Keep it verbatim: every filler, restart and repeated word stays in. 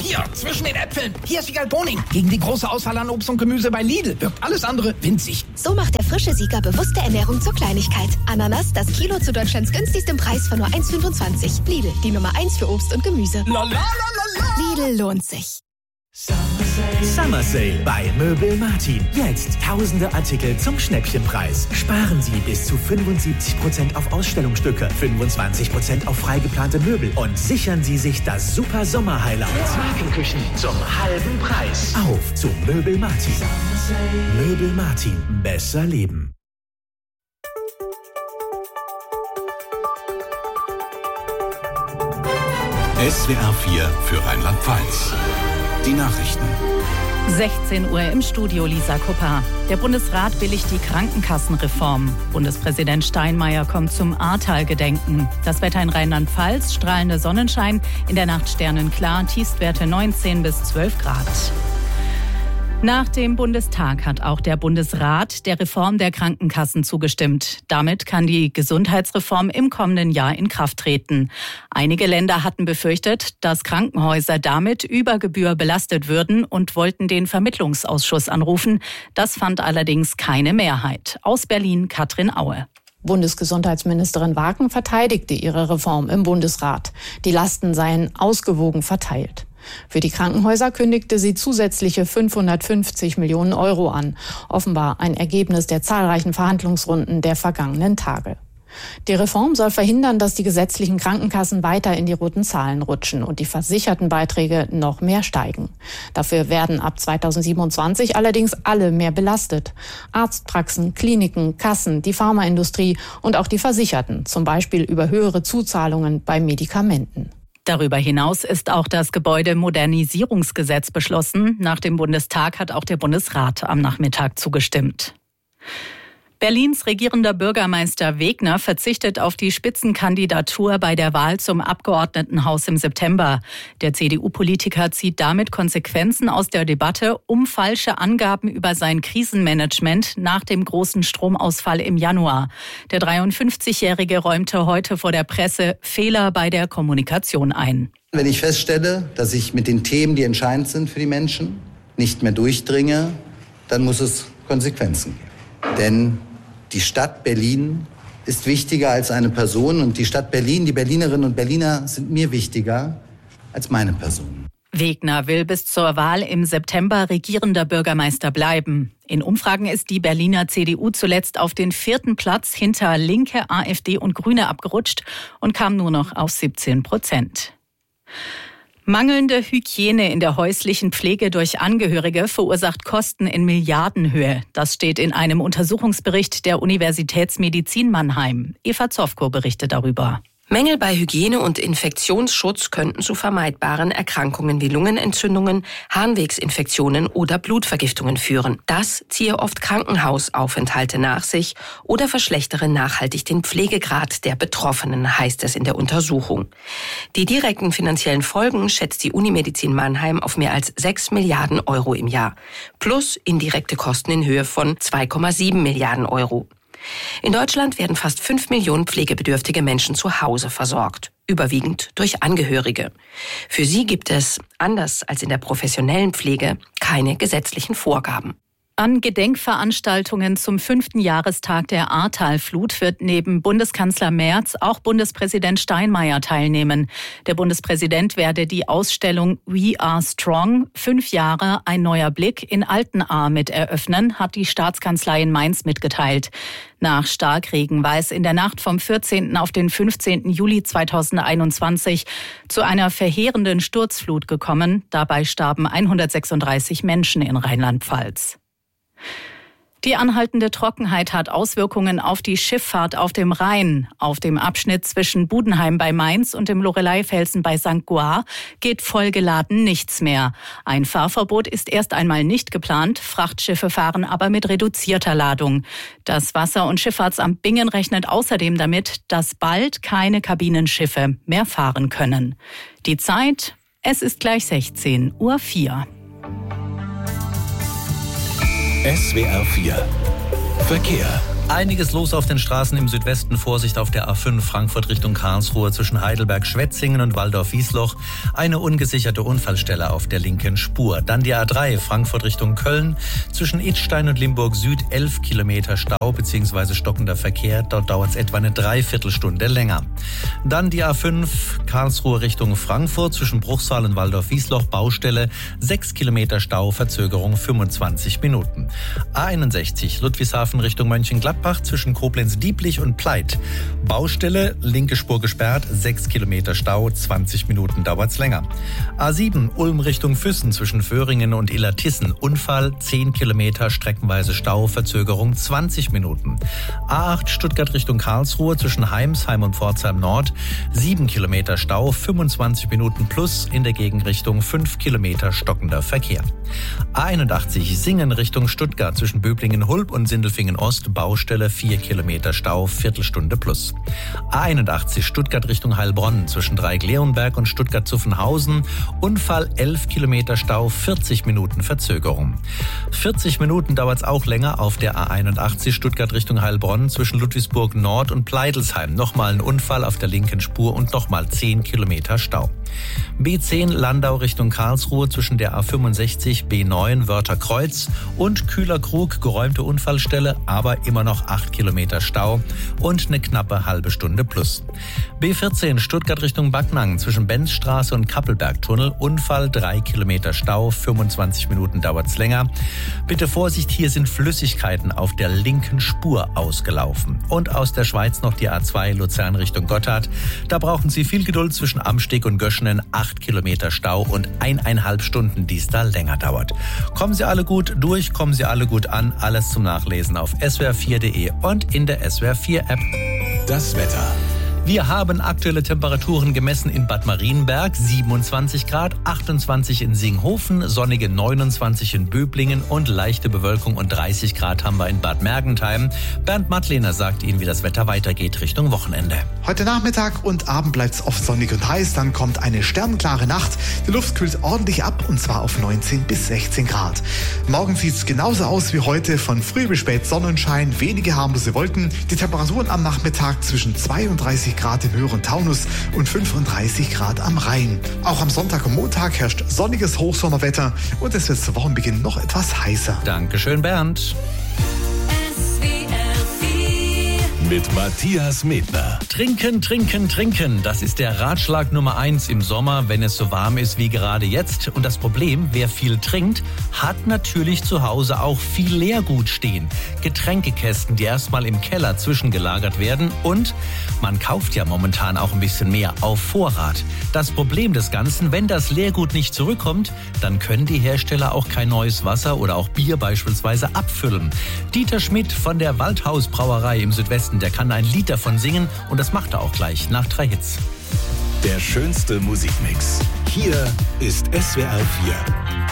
hier, zwischen den Äpfeln. Hier ist Wiegald Boning. Gegen die große Auswahl an Obst und Gemüse bei Lidl wirkt alles andere winzig. So macht der frische Sieger bewusste Ernährung zur Kleinigkeit. Ananas, das Kilo zu Deutschlands günstigstem Preis von nur eins Komma fünfundzwanzig. Lidl, die Nummer eins für Obst und Gemüse. La, la, la, la, la. Lidl lohnt sich. Summer Sale bei Möbel Martin. Jetzt tausende Artikel zum Schnäppchenpreis. Sparen Sie bis zu fünfundsiebzig Prozent auf Ausstellungsstücke, fünfundzwanzig Prozent auf freigeplante Möbel und sichern Sie sich das super Sommer-Highlight. Markenküchen zum halben Preis. Auf zu Möbel Martin. Möbel Martin. Besser leben. S W R vier für Rheinland-Pfalz. Die Nachrichten. sechzehn Uhr im Studio, Lisa Kupper. Der Bundesrat billigt die Krankenkassenreform. Bundespräsident Steinmeier kommt zum Ahrtal-Gedenken. Das Wetter in Rheinland-Pfalz, strahlender Sonnenschein, in der Nacht sternenklar, Tiefstwerte neunzehn bis zwölf Grad. Nach dem Bundestag hat auch der Bundesrat der Reform der Krankenkassen zugestimmt. Damit kann die Gesundheitsreform im kommenden Jahr in Kraft treten. Einige Länder hatten befürchtet, dass Krankenhäuser damit über Gebühr belastet würden und wollten den Vermittlungsausschuss anrufen. Das fand allerdings keine Mehrheit. Aus Berlin Katrin Aue. Bundesgesundheitsministerin Wagen verteidigte ihre Reform im Bundesrat. Die Lasten seien ausgewogen verteilt. Für die Krankenhäuser kündigte sie zusätzliche fünfhundertfünfzig Millionen Euro an. Offenbar ein Ergebnis der zahlreichen Verhandlungsrunden der vergangenen Tage. Die Reform soll verhindern, dass die gesetzlichen Krankenkassen weiter in die roten Zahlen rutschen und die versicherten Beiträge noch mehr steigen. Dafür werden ab zweitausendsiebenundzwanzig allerdings alle mehr belastet. Arztpraxen, Kliniken, Kassen, die Pharmaindustrie und auch die Versicherten, zum Beispiel über höhere Zuzahlungen bei Medikamenten. Darüber hinaus ist auch das Gebäudemodernisierungsgesetz beschlossen. Nach dem Bundestag hat auch der Bundesrat am Nachmittag zugestimmt. Berlins regierender Bürgermeister Wegner verzichtet auf die Spitzenkandidatur bei der Wahl zum Abgeordnetenhaus im September. Der C D U-Politiker zieht damit Konsequenzen aus der Debatte um falsche Angaben über sein Krisenmanagement nach dem großen Stromausfall im Januar. Der dreiundfünfzigjährige räumte heute vor der Presse Fehler bei der Kommunikation ein. Wenn ich feststelle, dass ich mit den Themen, die entscheidend sind für die Menschen, nicht mehr durchdringe, dann muss es Konsequenzen geben. Denn die Stadt Berlin ist wichtiger als eine Person und die Stadt Berlin, die Berlinerinnen und Berliner sind mir wichtiger als meine Person. Wegner will bis zur Wahl im September regierender Bürgermeister bleiben. In Umfragen ist die Berliner C D U zuletzt auf den vierten Platz hinter Linke, AfD und Grüne abgerutscht und kam nur noch auf siebzehn Prozent. Mangelnde Hygiene in der häuslichen Pflege durch Angehörige verursacht Kosten in Milliardenhöhe. Das steht in einem Untersuchungsbericht der Universitätsmedizin Mannheim. Eva Zofko berichtet darüber. Mängel bei Hygiene und Infektionsschutz könnten zu vermeidbaren Erkrankungen wie Lungenentzündungen, Harnwegsinfektionen oder Blutvergiftungen führen. Das ziehe oft Krankenhausaufenthalte nach sich oder verschlechtere nachhaltig den Pflegegrad der Betroffenen, heißt es in der Untersuchung. Die direkten finanziellen Folgen schätzt die Unimedizin Mannheim auf mehr als sechs Milliarden Euro im Jahr, plus indirekte Kosten in Höhe von zwei Komma sieben Milliarden Euro. In Deutschland werden fast fünf Millionen pflegebedürftige Menschen zu Hause versorgt, überwiegend durch Angehörige. Für sie gibt es, anders als in der professionellen Pflege, keine gesetzlichen Vorgaben. An Gedenkveranstaltungen zum fünften Jahrestag der Ahrtal-Flut wird neben Bundeskanzler Merz auch Bundespräsident Steinmeier teilnehmen. Der Bundespräsident werde die Ausstellung We Are Strong, fünf Jahre, ein neuer Blick in Altenahr mit eröffnen, hat die Staatskanzlei in Mainz mitgeteilt. Nach Starkregen war es in der Nacht vom vierzehnten auf den fünfzehnten Juli zweitausendeinundzwanzig zu einer verheerenden Sturzflut gekommen. Dabei starben hundertsechsunddreißig Menschen in Rheinland-Pfalz. Die anhaltende Trockenheit hat Auswirkungen auf die Schifffahrt auf dem Rhein. Auf dem Abschnitt zwischen Budenheim bei Mainz und dem Loreleifelsen bei Sankt Goar geht vollgeladen nichts mehr. Ein Fahrverbot ist erst einmal nicht geplant, Frachtschiffe fahren aber mit reduzierter Ladung. Das Wasser- und Schifffahrtsamt Bingen rechnet außerdem damit, dass bald keine Kabinenschiffe mehr fahren können. Die Zeit, es ist gleich sechzehn Uhr vier. S W R vier Verkehr. Einiges los auf den Straßen im Südwesten. Vorsicht auf der A fünf Frankfurt Richtung Karlsruhe zwischen Heidelberg-Schwetzingen und Waldorf-Wiesloch. Eine ungesicherte Unfallstelle auf der linken Spur. Dann die A drei Frankfurt Richtung Köln zwischen Idstein und Limburg Süd. elf Kilometer Stau bzw. stockender Verkehr. Dort dauert es etwa eine Dreiviertelstunde länger. Dann die A fünf Karlsruhe Richtung Frankfurt zwischen Bruchsal und Waldorf-Wiesloch. Baustelle. sechs Kilometer Stau, Verzögerung fünfundzwanzig Minuten. A einundsechzig Ludwigshafen Richtung Mönchengladbach zwischen Koblenz-Dieblich und Pleit. Baustelle, linke Spur gesperrt, sechs Kilometer Stau, zwanzig Minuten dauert's länger. A sieben Ulm Richtung Füssen zwischen Föhringen und Illertissen. Unfall, zehn Kilometer, streckenweise Stau, Verzögerung zwanzig Minuten. A acht Stuttgart Richtung Karlsruhe zwischen Heimsheim und Pforzheim Nord. sieben Kilometer Stau, fünfundzwanzig Minuten plus, in der Gegenrichtung fünf Kilometer stockender Verkehr. A einundachtzig Singen Richtung Stuttgart zwischen Böblingen-Hulb und Sindelfingen-Ost. Baustelle, vier Kilometer Stau, Viertelstunde plus. A einundachtzig Stuttgart Richtung Heilbronn zwischen Dreieck-Leonberg und Stuttgart-Zuffenhausen. Unfall, elf Kilometer Stau, vierzig Minuten Verzögerung. vierzig Minuten dauert es auch länger auf der A einundachtzig Stuttgart Richtung Heilbronn zwischen Ludwigsburg Nord und Pleidelsheim. Nochmal ein Unfall auf der linken Spur und nochmal zehn Kilometer Stau. B zehn Landau Richtung Karlsruhe zwischen der A fünfundsechzig, B neun Wörtherkreuz und Kühlerkrug. Geräumte Unfallstelle, aber immer noch acht Kilometer Stau und eine knappe halbe Stunde plus. B vierzehn Stuttgart Richtung Backnang zwischen Benzstraße und Kappelbergtunnel. Unfall, drei Kilometer Stau, fünfundzwanzig Minuten dauert's länger. Bitte Vorsicht, hier sind Flüssigkeiten auf der linken Spur ausgelaufen. Und aus der Schweiz noch die A zwei Luzern Richtung Gotthard. Da brauchen Sie viel Geduld zwischen Amsteg und Göschenen. acht Kilometer Stau und eineinhalb Stunden, die es da länger dauert. Kommen Sie alle gut durch, kommen Sie alle gut an. Alles zum Nachlesen auf S W R vier punkt de und in der S W R vier App. Das Wetter. Wir haben aktuelle Temperaturen gemessen in Bad Marienberg, siebenundzwanzig Grad, achtundzwanzig in Singhofen, sonnige neunundzwanzig in Böblingen und leichte Bewölkung und dreißig Grad haben wir in Bad Mergentheim. Bernd Mattlehner sagt Ihnen, wie das Wetter weitergeht Richtung Wochenende. Heute Nachmittag und Abend bleibt es oft sonnig und heiß, dann kommt eine sternklare Nacht. Die Luft kühlt ordentlich ab und zwar auf neunzehn bis sechzehn Grad. Morgen sieht es genauso aus wie heute, von früh bis spät Sonnenschein, wenige harmlose Wolken. Die Temperaturen am Nachmittag zwischen zweiunddreißig Grad im höheren Taunus und fünfunddreißig Grad am Rhein. Auch am Sonntag und Montag herrscht sonniges Hochsommerwetter und es wird zu Wochenbeginn noch etwas heißer. Dankeschön, Bernd. Mit Matthias Medner. Trinken, trinken, trinken. Das ist der Ratschlag Nummer eins im Sommer, wenn es so warm ist wie gerade jetzt. Und das Problem, wer viel trinkt, hat natürlich zu Hause auch viel Leergut stehen. Getränkekästen, die erstmal im Keller zwischengelagert werden. Und man kauft ja momentan auch ein bisschen mehr auf Vorrat. Das Problem des Ganzen, wenn das Leergut nicht zurückkommt, dann können die Hersteller auch kein neues Wasser oder auch Bier beispielsweise abfüllen. Dieter Schmidt von der Waldhaus Brauerei im Südwesten, der kann ein Lied davon singen und das macht er auch gleich nach drei Hits. Der schönste Musikmix. Hier ist S W R vier.